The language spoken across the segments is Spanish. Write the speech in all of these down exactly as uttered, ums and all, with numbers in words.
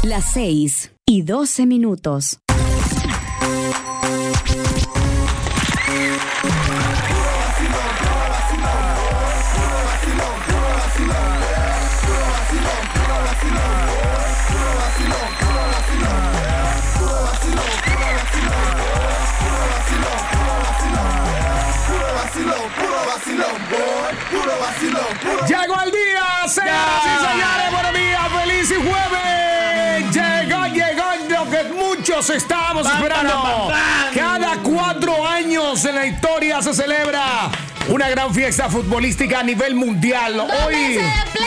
Las seis y doce minutos. Llegó el día, señoras y señores, buenos días, feliz y jueves. Llegó, llegó lo que muchos estábamos esperando. Cada cuatro años en la historia se celebra una gran fiesta futbolística a nivel mundial. Hoy.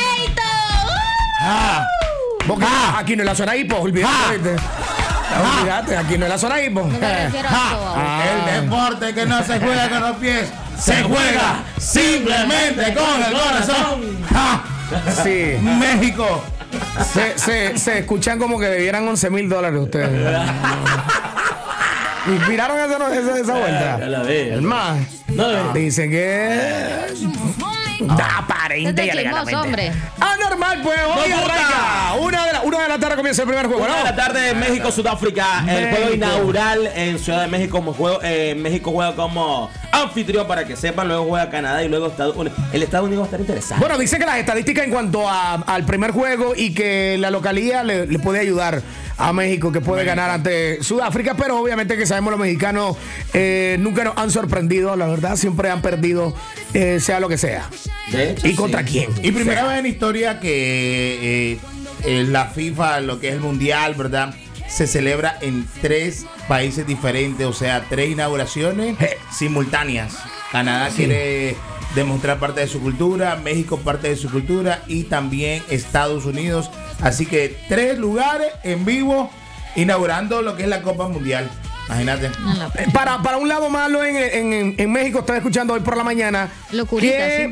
Ah, porque ah, aquí no es la zona hipo, olvídate. Ah, olvídate, aquí no es la zona hipo. Ah, el deporte que no se juega con los pies se juega simplemente con el corazón. ¡Ja! Sí. México. Se, se, se escuchan como que debieran once mil dólares ustedes. ¿Inspiraron esa, esa, esa vuelta? Ya la vi. El más. No, dicen que. Aparente y alegadamente. Anormal, pues hoy arranca. Una de, la, una de la tarde comienza el primer juego, Una ¿no? de la tarde, México-Sudáfrica. El juego inaugural en Ciudad de México. Como juego, eh, México juega como anfitrión, para que sepan. Luego juega Canadá y luego Estados Unidos. El Estados Unidos va a estar interesante. Bueno, dice que las estadísticas en cuanto a, al primer juego y que la localía le, le puede ayudar a México, que puede ganar ante Sudáfrica, pero obviamente que sabemos los mexicanos eh, nunca nos han sorprendido, la verdad, siempre han perdido, eh, sea lo que sea. De hecho, ¿Y contra sí. quién? Y primera sea. vez en historia que eh, eh, la FIFA, lo que es el Mundial, ¿verdad?, se celebra en tres países diferentes, o sea, tres inauguraciones Eh. simultáneas. Canadá Sí. quiere demostrar parte de su cultura, México parte de su cultura y también Estados Unidos. Así que tres lugares en vivo inaugurando lo que es la Copa Mundial. Imagínate. Eh, Para, para un lado malo en, en, en México, estaba escuchando hoy por la mañana Locurita, que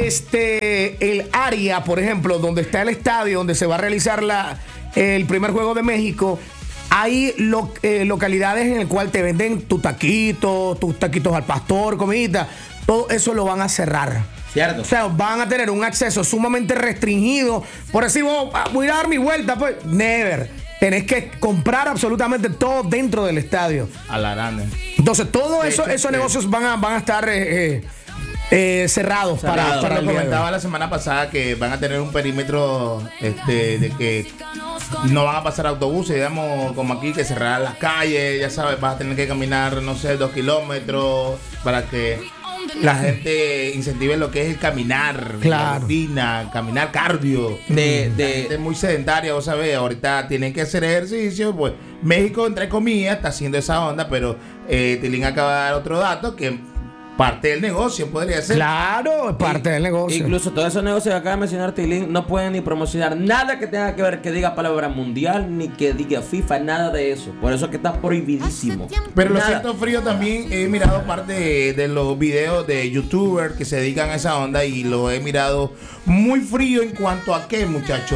este, el área, por ejemplo, donde está el estadio, donde se va a realizar la, el primer juego de México, hay lo, eh, localidades en el cual te venden tus taquitos, tus taquitos al pastor, comida, todo eso lo van a cerrar. Cierto. O sea, van a tener un acceso sumamente restringido. Por decir, oh, voy a dar mi vuelta, pues, never. Tenés que comprar absolutamente todo dentro del estadio. A la grande. Entonces, todos De eso, hecho, esos sí. negocios van a, van a estar eh, eh, eh, cerrados Cerrado. para, para Lo el día de hoy. comentaba la semana pasada que van a tener un perímetro este, de que no van a pasar autobuses, digamos, como aquí, que cerrarán las calles, ya sabes, vas a tener que caminar, no sé, dos kilómetros para que la gente incentive lo que es el caminar, Claro. la rutina, caminar cardio. De, La de, gente es muy sedentaria, vos sabés, ahorita tienen que hacer ejercicio, pues México, entre comillas, está haciendo esa onda, pero eh, Tilín acaba de dar otro dato que parte del negocio podría ser. Claro, es parte del negocio. Incluso todos esos negocios que acaba de mencionar Tilín no pueden ni promocionar nada que tenga que ver, que diga palabra mundial, ni que diga FIFA, nada de eso. Por eso es que está prohibidísimo. Pero lo Nada. siento frío también, he mirado parte de, de los videos de youtubers que se dedican a esa onda y lo he mirado muy frío en cuanto a qué, muchachos.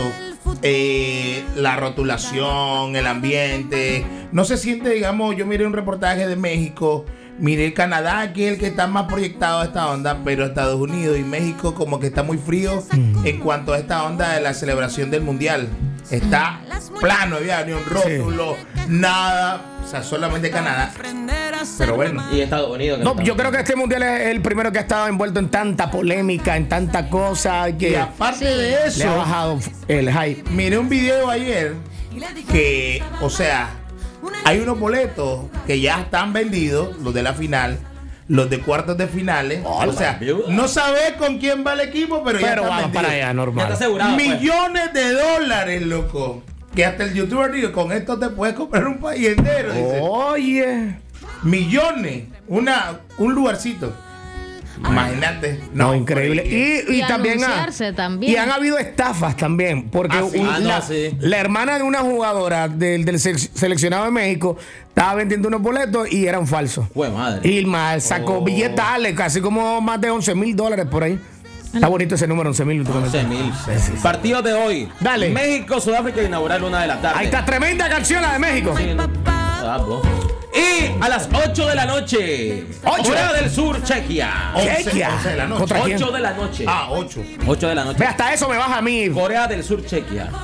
Eh, la rotulación, el ambiente. No se siente, digamos, yo miré un reportaje de México, miré Canadá, que es el que está más proyectado a esta onda, pero Estados Unidos y México como que está muy frío en cuanto a esta onda de la celebración del Mundial. Está plano, ya, ni un rótulo, nada, o sea, solamente Canadá. Pero bueno. Y Estados Unidos. que No, está- yo creo que este mundial es el primero que ha estado envuelto en tanta polémica, en tanta cosa, Y que aparte Sí. de le ha eso, bajado el hype. miré un video ayer que, o sea, hay unos boletos que ya están vendidos, los de la final, los de cuartos de finales. Hola, O sea, viuda. no sabes con quién va el equipo, pero, ya Pero están vamos vendidos. para allá, Ya normal. está asegurado. pues. Millones de dólares, loco. Que hasta el youtuber dijo, con esto te puedes comprar un país entero. Dice. Oye. Millones. Una, un lugarcito. Imagínate. No, increíble. Y, y Y también, ha- anunciarse también. y han habido estafas también. Porque Ah, sí. un- Ah, no, la, sí. la hermana de una jugadora del, del se- seleccionado de México estaba vendiendo unos boletos y eran falsos. Jue madre. Y más sacó Oh. billetales, casi como más de once mil dólares por ahí. Está bonito ese número, once mil. once mil. Partido de hoy. Dale. México, Sudáfrica, inaugural una de la tarde. Ahí está, tremenda canción la de México. Sí, no. Ah, bo. Y a las ocho de la noche, Ocho. Corea del Sur, Chequia. Once- Chequia. once de la noche. ¿Contra quién? ocho de la noche. Ah, ocho. ocho de la noche. Ve, hasta eso me baja a mí. Corea del Sur, Chequia.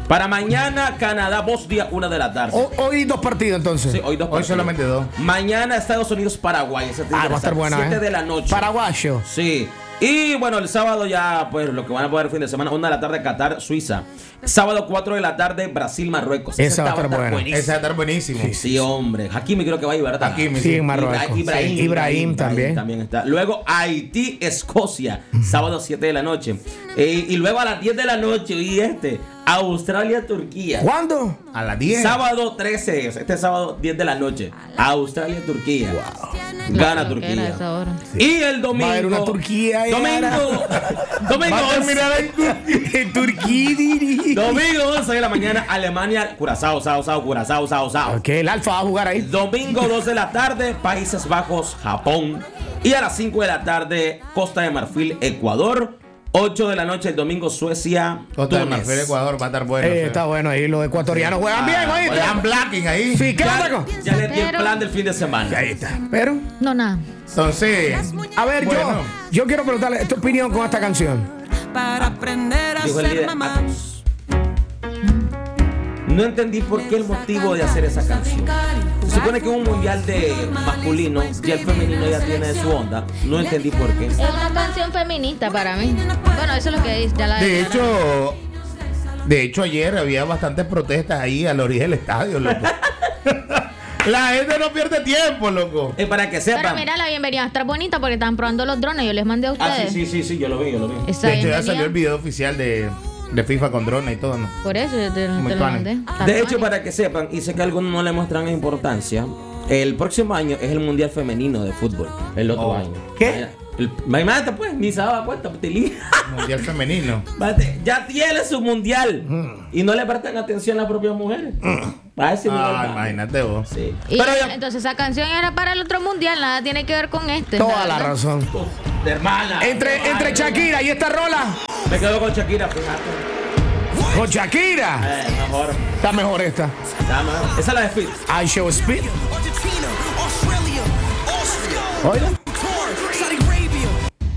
Para mañana, Canadá, Bosnia, una de la tarde. O- hoy dos partidos entonces. Sí, hoy dos Hoy partidos. solamente dos. Mañana, Estados Unidos, Paraguay. Ese Ah, va a estar buena, siete ¿eh? de la noche. Paraguayo. Sí. Y bueno, el sábado ya, pues lo que van a poder el fin de semana, una de la tarde, Qatar, Suiza. Sábado, cuatro de la tarde, Brasil, Marruecos. Esa va a está- estar buena. buenísimo. Ese va a estar buenísimo. Sí, hombre. Hakimi creo que va a ir, ¿verdad? Hakimi, Sí, sí. en Marruecos. Ibra- Ibrahim, Sí. Ibrahim también. también está. Luego Haití, Escocia, sábado siete de la noche. Eh, y luego a las diez de la noche, y este, Australia, Turquía. ¿Cuándo? A las diez. Sábado trece, este sábado diez de la noche. Australia, Turquía. Gana Lo que era Turquía. esa hora. Y el domingo. Va a haber una Turquía ahí, Domingo. Domingo. Va a once. terminar en, en Turquía. Domingo once de la mañana, Alemania, Curazao, Sao, Sao, Curazao, Sao, Sao. Ok, el Alfa va a jugar ahí. Domingo dos de la tarde, Países Bajos, Japón. Y a las cinco de la tarde, Costa de Marfil, Ecuador. ocho de la noche el domingo, Suecia, Costa de Túnez. Marfil, Ecuador, va a estar bueno. Eh, sí. está bueno ahí, los ecuatorianos juegan bien, oíste. Juegan blacking ahí. Sí, ¿qué onda Ya, con? ya les di el Pero- plan del fin de semana. Ahí está. Pero, No, nada. Entonces, a ver, Bueno. yo, yo quiero preguntarle tu opinión con esta canción. para aprender a Dijo el ser líder, mamá. Atos. No entendí por qué el motivo de hacer esa canción. Se supone que es un mundial de masculino y el femenino ya tiene su onda. No entendí por qué. Es una canción feminista para mí. Bueno, eso es lo que dice. Ya la de declararon. hecho, de hecho ayer había bastantes protestas ahí a la orilla del estadio, loco. La gente no pierde tiempo, loco. Es para que Pero sepan. mira, la bienvenida va a estar bonita porque están probando los drones. Yo les mandé a Ah, sí, ustedes. sí, sí, sí, yo lo vi, yo lo vi. Esa De hecho, ya bienvenida. salió el video oficial de, de FIFA con drones y todo, ¿no? Por eso yo te, Muy te lo tuanis. mandé. Está De hecho, tuanis. para que sepan, y sé que algunos no le muestran importancia, el próximo año es el Mundial Femenino de Fútbol. El otro Oh. año. ¿Qué? El, imagínate, pues, ni se daba cuenta, Putili. Mundial femenino. Imagínate, ya tiene su mundial. Mm. Y no le prestan atención a las propias mujeres. Va a ese nivel, Ah, va. imagínate vos. Sí. Y Pero ya. entonces esa canción era para el otro mundial, nada tiene que ver con este. Toda la verdad. razón. De hermana. Entre, entre Shakira y esta rola. Me quedo con Shakira, fíjate. Con Shakira. Eh, mejor. Está mejor esta. Ya, mejor. Esa es la de Fit. I Show Speed. Argentina, Australia, Austria, Oiga. Qatar, Saudi Arabia.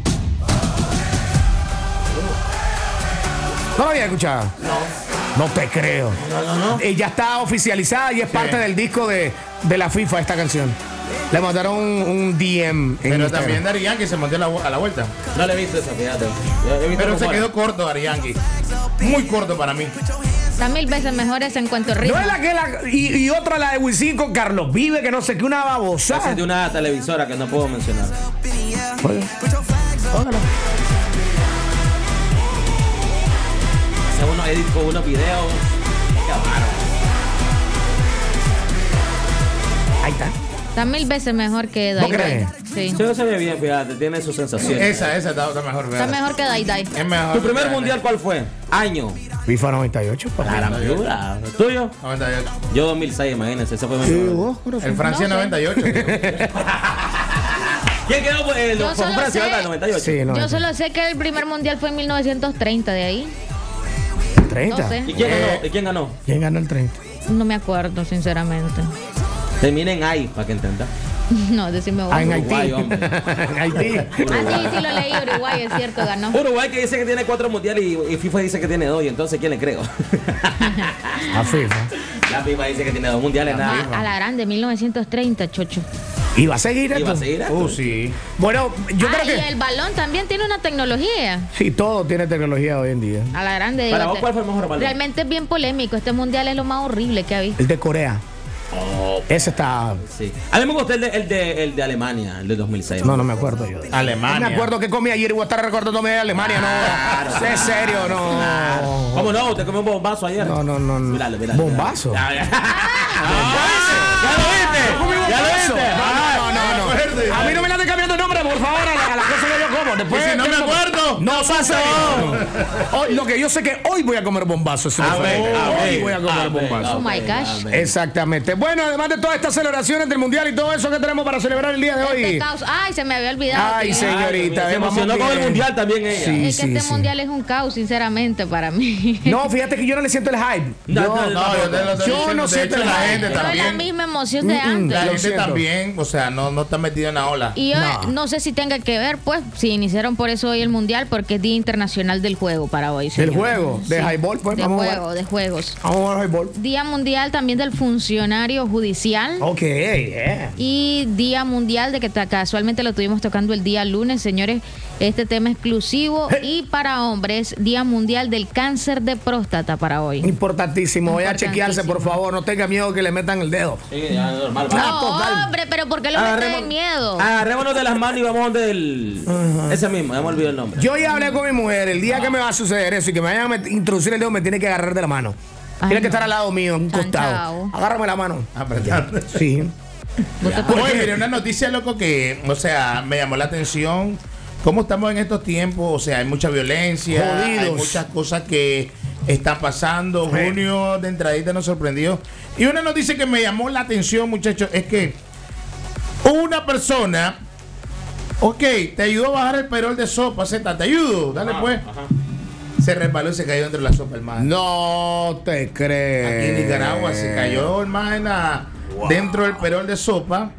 ¿No lo había escuchado? No. No te creo. No, no, no. Y ya está oficializada y es parte del disco de, de la FIFA esta canción. Le mandaron un, un D M. en Pero Instagram. también Dari Yankee se montó a la, vu- a la vuelta. No le he visto esa, fíjate. Yo he visto Pero se rumores. quedó corto Dari Yankee. Muy corto para mí. Está mil veces mejor ese encuentro ritmo. No es la que la. Y, y otra la de Wisin con Carlos Vive, que no sé qué, una babosa. Esa es de una televisora que no puedo mencionar. Oiga. Óigalo. Hace unos edits con unos videos. Qué bárbaro. Ahí está. Está mil veces mejor que ¿No Dai crees? Dai. Sí. Sí, se ve bien, fíjate, tiene sus sensaciones. Esa, esa está, está mejor. Está fíjate. mejor que Dai Dai. Es mejor. ¿Tu primer mundial cuál fue? Año. FIFA noventa y ocho, papi. La gran figura. ¿Tuyo? noventa y ocho. Yo dos mil seis, imagínense. Ese fue mi Sí, primer. vos, corazón. El Francia No sé. noventa y ocho. tío. ¿Quién quedó? Pues, eh, Yo fue solo Francia, sé- ¿verdad? noventa y ocho. Sí, no. Yo solo sé que el primer mundial fue en mil novecientos treinta, de ahí. treinta. No sé. ¿Y quién Eh, ganó? ¿Y quién ganó? ¿Quién ganó el treinta? No me acuerdo, sinceramente. Termina en ahí, para que entiendas. No, decime vos. Ah, en Uruguay, Haití. hombre. En Haití. Ah, sí, sí, lo leí. Uruguay, es cierto, ganó. Uruguay que dice que tiene cuatro mundiales y, y FIFA dice que tiene dos. Y entonces, ¿quién le creo? A FIFA. La FIFA dice que tiene dos mundiales, nada. Ah, a la grande, mil novecientos treinta, chocho. ¿Y va a seguir ¿Y esto? va a seguir esto? Uh, sí. Bueno, yo ah, creo y que. el balón también tiene una tecnología. Sí, todo tiene tecnología hoy en día. A la grande. Para digo, vos, ¿cuál fue el mejor balón? Realmente es bien polémico. Este mundial es lo más horrible que ha visto. El de Corea. Oh, Ese está. sí. A mí me gustó el de, el de, el de Alemania, el de dos mil seis. No, no me acuerdo yo. Alemania. No me acuerdo que comí ayer y voy a estar recordándome de Alemania, no. Claro. Es serio, Claro. no. ¿Cómo no? ¿Te comió un bombazo ayer? No, no, no, no. Míralo, míralo, ¿Bombazo? míralo. Ya, ya. ¿Ya lo viste? ¿Ya lo viste? No, no, no, no. acuerdo. A mí no me la anden cambiando el nombre, por favor, a la, a la cosa que yo como. Después Y si no me acuerdo. No pasa. Hoy, lo que yo sé que hoy voy a comer bombazo. eso no fue. Amén, Hoy amén, voy a comer amén. bombazo. Oh my gosh. Exactamente. Bueno, además de todas estas celebraciones del mundial y todo eso que tenemos para celebrar el día de Este hoy. caos. Ay, se me había olvidado. Ay, que- señorita. Se vamos emocionó con el bien. mundial también ella. Sí, Es que sí, este sí. mundial es un caos, sinceramente, para mí. No, fíjate que yo no le siento el hype. No, Yo- no, No, yo te lo estoy Yo diciendo. no De siento hecho, el la hype. gente Pero es la también. misma emoción de Mm, mm, antes. La Lo gente siento. también, o sea, no, no está metida en la ola. Y yo No. no. sé si tenga que ver, pues, si Sí, iniciaron por eso hoy el Mundial, porque es Día Internacional del Juego para hoy. ¿Del señores. juego? ¿De Sí, highball? Pues de vamos a juego, jugar. de juegos. Vamos a jugar highball. Día Mundial también del Funcionario Judicial. Ok, yeah. Y Día Mundial de que ta- casualmente lo tuvimos tocando el día lunes, señores. Este tema exclusivo. Y para hombres, Día Mundial del Cáncer de Próstata para hoy. Importantísimo. Voy a Importantísimo. chequearse, por favor. No tenga miedo que le metan el dedo. Sí, ya, normal. Ah, No, total. hombre, pero ¿por qué lo meten en miedo? Agarrémonos de las manos y vamos del. Ese mismo, ya me olvidé el nombre. Yo ya hablé con mi mujer. El día que me va a suceder eso y que me vayan a met- introducir el dedo, me tiene que agarrar de la mano. Ay, tiene que no. estar al lado mío, en un Chan, costado. chao. Agárrame la mano. Apretando. Sí. ¿Vos te Oye, pones- mire, una noticia, loco, que, o sea, me llamó la atención. ¿Cómo estamos en estos tiempos? O sea, hay mucha violencia, Jodidos. hay muchas cosas que están pasando. Sí. Junio de entradita nos sorprendió. Y una noticia que me llamó la atención, muchachos, es que una persona, ok, te ayudó a bajar el perol de sopa, Z, te ayudo, dale Ajá, pues. ajá. Se resbaló y se cayó dentro de la sopa el man. No te crees. Aquí en Nicaragua se cayó el man en la- dentro del perol de sopa.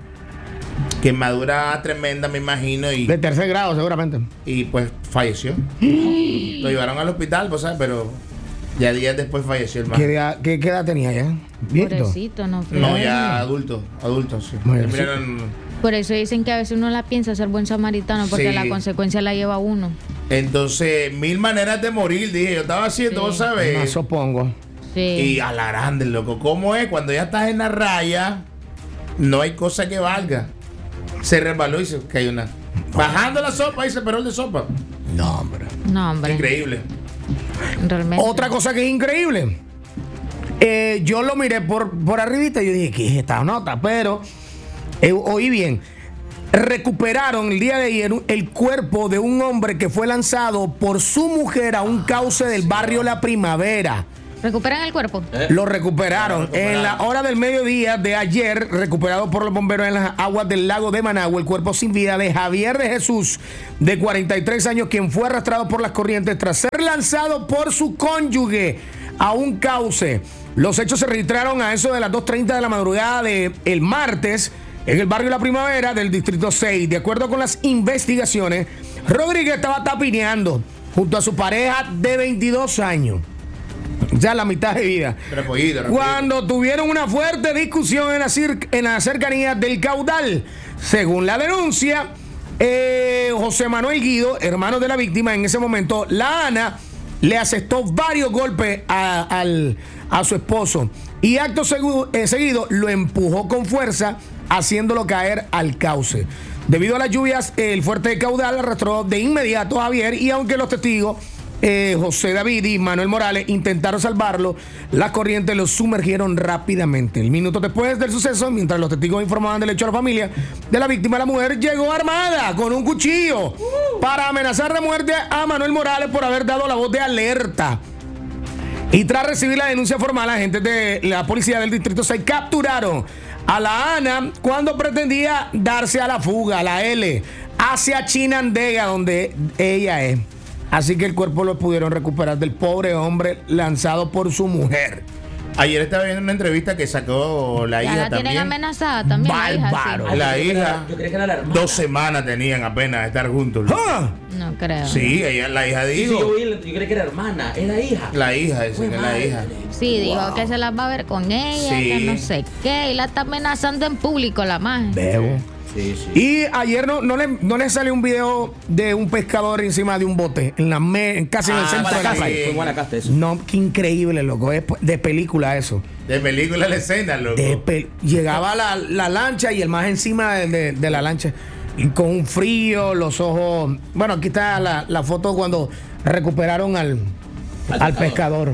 Quemadura tremenda, me imagino, y, De tercer grado, seguramente. y pues falleció. Lo llevaron al hospital, pues, ¿sabes? Pero ya días después falleció el man. ¿Qué, edad- qué- qué edad tenía ya? ¿Viejito? Pobrecito, no. No, ya adulto, adulto, sí. Bueno, sí. Miraron- Por eso dicen que a veces uno la piensa ser buen samaritano, porque Sí. la consecuencia la lleva uno. Entonces, mil maneras de morir, dije, yo estaba haciendo, Sí. vos sabes. No, supongo. Sí. Y a la grande, loco. ¿Cómo es? Cuando ya estás en la raya, no hay cosa que valga. Se resbaló y se cayó una. Bajando la sopa y se perol de sopa. No, hombre. No, hombre. Increíble. Realmente. Otra cosa que es increíble. Eh, yo lo miré por, por arribita y yo dije, ¿qué es esta nota? Pero, eh, oí bien. Recuperaron el día de ayer el cuerpo de un hombre que fue lanzado por su mujer a un cauce del barrio La Primavera. ¿Recuperan el cuerpo? ¿Eh? Lo recuperaron. Lo recuperaron. En la hora del mediodía de ayer, recuperado por los bomberos en las aguas del lago de Managua, el cuerpo sin vida de Javier de Jesús, de cuarenta y tres años, quien fue arrastrado por las corrientes tras ser lanzado por su cónyuge a un cauce. Los hechos se registraron a eso de las dos treinta de la madrugada del martes en el barrio La Primavera del distrito seis. De acuerdo con las investigaciones, Rodríguez estaba tapineando junto a su pareja de veintidós años. Ya la mitad de vida. Repollito, repollito. Cuando tuvieron una fuerte discusión en la, cir- en la cercanía del caudal. Según la denuncia, eh, José Manuel Guido, hermano de la víctima, en ese momento, la Ana le asestó varios golpes a, al- a su esposo y acto segu- eh, seguido lo empujó con fuerza, haciéndolo caer al cauce. Debido a las lluvias, el fuerte caudal arrastró de inmediato a Javier, y aunque los testigos Eh, José David y Manuel Morales intentaron salvarlo, las corrientes lo sumergieron rápidamente. El minuto después del suceso, mientras los testigos informaban del hecho a la familia de la víctima, la mujer llegó armada con un cuchillo para amenazar de muerte a Manuel Morales por haber dado la voz de alerta. Y tras recibir la denuncia formal, agentes de la policía del distrito seis capturaron a la Ana cuando pretendía darse a la fuga, la L, hacia Chinandega, donde ella es. Así que el cuerpo lo pudieron recuperar del pobre hombre lanzado por su mujer. Ayer estaba viendo una entrevista que sacó la Ya hija la tienen también. amenazada también. la hija, sí. Bárbaro. Ay, La yo creí que hija. era- Yo creí que era la hermana. Dos semanas tenían apenas de estar juntos. loco. ¡Ah! No creo. Sí, ella, la hija Sí, sí, dijo. yo, vi, yo creí que era hermana, era hija. La hija, dice Fue que es la madre. hija. Sí, dijo que se las va a ver con ella, Sí. que no sé qué. Y la está amenazando en público la más. Bebo. Sí, sí. Y ayer no, no, le, no le salió un video de un pescador encima de un bote, en la me- casi en el Ah, centro de la Guanacaste. playa. Fue en Guanacaste eso. No, qué increíble, loco. Es de película eso. De película la escena, loco. De pe- Llegaba la, la lancha y el más encima de, de- de la lancha. Y con un frío, los ojos. Bueno, aquí está la, la foto cuando recuperaron al, Al al pescador. pescador.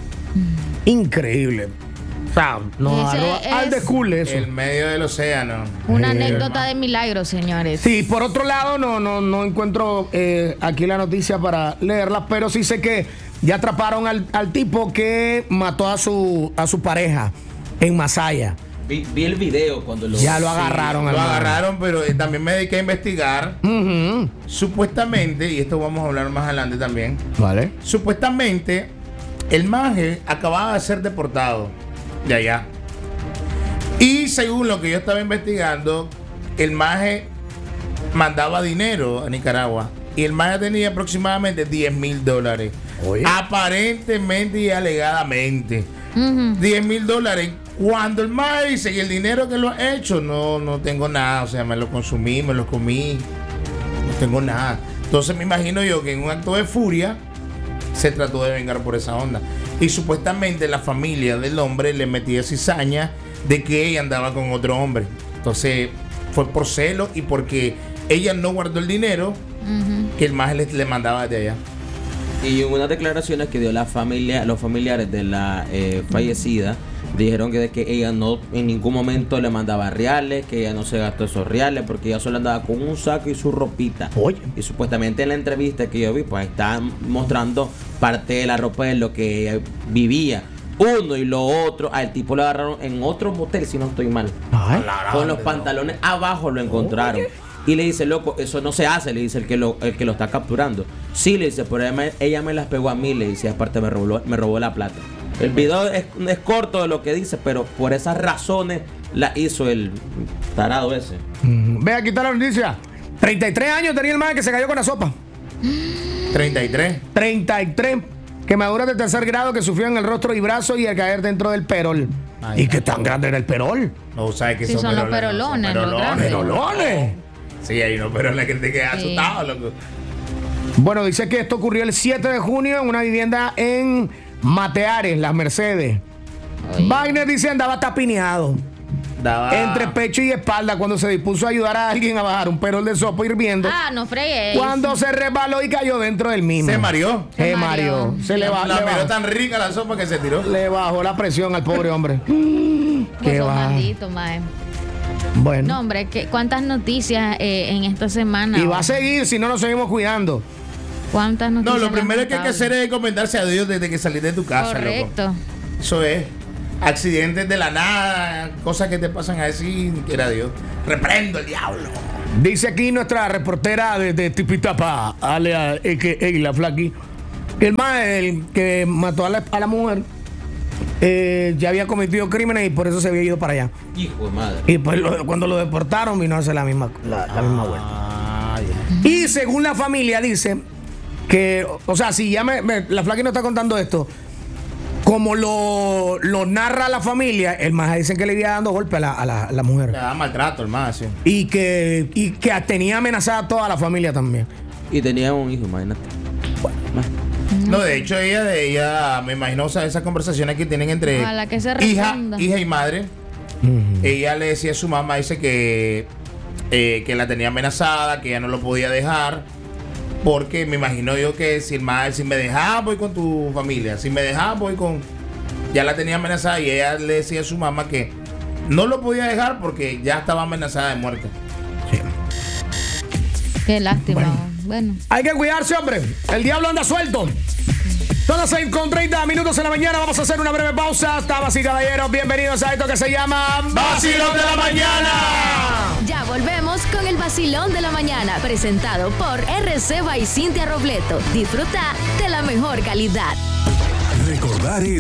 Increíble. O sea, nos Ese agarró al de es- cool eso. El medio del océano. Una Eh, anécdota de milagro, señores. Sí, por otro lado, no, no, no encuentro eh, aquí la noticia para leerla, pero sí sé que ya atraparon al, al tipo que mató a su, a su pareja en Masaya. Vi, vi el video cuando lo. Ya lo agarraron, Lo hermano. agarraron, pero eh, también me dediqué a investigar. Ujú. Supuestamente, y esto vamos a hablar más adelante también. Vale. Supuestamente, el maje acababa de ser deportado de allá. Y según lo que yo estaba investigando, el maje mandaba dinero a Nicaragua y el maje tenía aproximadamente diez mil dólares. Oye. Aparentemente y alegadamente. Ujú. diez mil dólares. Cuando el maje dice, y el dinero que lo ha hecho, no, no tengo nada. O sea, me lo consumí, me lo comí. No tengo nada. Entonces me imagino yo que en un acto de furia se trató de vengar por esa onda. Y supuestamente la familia del hombre le metía cizaña de que ella andaba con otro hombre. Entonces fue por celo y porque ella no guardó el dinero Ujú. que el maje le, le mandaba desde allá. Y en unas declaraciones que dio la familia, los familiares de la eh, fallecida, dijeron que, de que ella no en ningún momento le mandaba reales, que ella no se gastó esos reales, porque ella solo andaba con un saco y su ropita. Oye. Y supuestamente en la entrevista que yo vi, pues estaban mostrando parte de la ropa de lo que ella vivía. Uno y lo otro, al tipo lo agarraron en otro motel, si no estoy mal. Ay. Con los pantalones abajo lo encontraron. Y le dice, loco, eso no se hace, le dice el que lo, el que lo está capturando. Sí, le dice, pero ella me, ella me las pegó a mí, le dice, aparte me robó, me robó la plata. El video es, es corto de lo que dice, pero por esas razones la hizo el tarado ese. Mm, Ve, aquí está la noticia. treinta y tres años tenía el maje que se cayó con la sopa. treinta y tres. treinta y tres. Quemaduras de tercer grado que sufrió en el rostro y brazo y al caer dentro del perol. Ay, ¿Y qué tan grande era el perol? No, ¿sabes qué Sí, son los perolones, los grandes. ¡Perolones! Sí, hay unos peroles que te quedas Sí. asustado, loco. Bueno, dice que esto ocurrió el siete de junio en una vivienda en Mateares, Las Mercedes. Oye. Wagner dice andaba tapineado Daba... entre pecho y espalda cuando se dispuso a ayudar a alguien a bajar un perol de sopa hirviendo. Ah, no fregues. Cuando se resbaló y cayó dentro del mismo. Se mareó. Se Se mareó. mareó. Se le, ba- La le miró bajó, tan rica la sopa que se tiró. le bajó la presión al pobre hombre. Pues Qué son va. malditos, mae. Bueno. No, hombre, ¿qué, ¿cuántas noticias eh, en esta semana? Y va a seguir si no nos seguimos cuidando. ¿Cuántas No, noticias? lo primero que hay que lamentables? hacer es encomendarse a Dios desde que salís de tu casa, Correcto. loco. Eso es. Accidentes de la nada, cosas que te pasan así, quiera Dios. Reprendo el diablo. Dice aquí nuestra reportera de, de Tipitapa, Alea, a k a la Flaqui, que el más el que mató a la, a la mujer eh, ya había cometido crímenes y por eso se había ido para allá. Hijo de madre. Y pues lo- cuando lo deportaron vino a hacer la misma, la, la misma vuelta. Ah, ya. Y según la familia dice que, o sea, si ya me, me- la Flaqui no está contando esto, como lo, lo narra la familia, el más dicen que le iba dando golpe a la, a la, a la mujer. Le da maltrato, el más, sí. Y que, y que tenía amenazada a toda la familia también. Y tenía un hijo, imagínate. No, de hecho, ella, de ella, me imagino, o sea, esas conversaciones que tienen entre Ojalá que se hija, responda. hija y madre. Ella le decía a su mamá, dice que, eh, que la tenía amenazada, que ella no lo podía dejar. Porque me imagino yo que si, el madre, si me dejaba, voy con tu familia. Si me dejaba, voy con... Ya la tenía amenazada y ella le decía a su mamá que no lo podía dejar porque ya estaba amenazada de muerte. Qué lástima. Bueno. Hay que cuidarse, hombre. El diablo anda suelto. Son las seis con treinta minutos en la mañana. Vamos a hacer una breve pausa. Damas y caballeros, bienvenidos a esto que se llama ¡Vacilón de la Mañana! Ya volvemos con el vacilón de la mañana, presentado por R C by Cintia Robleto. Disfruta de la mejor calidad. Recordar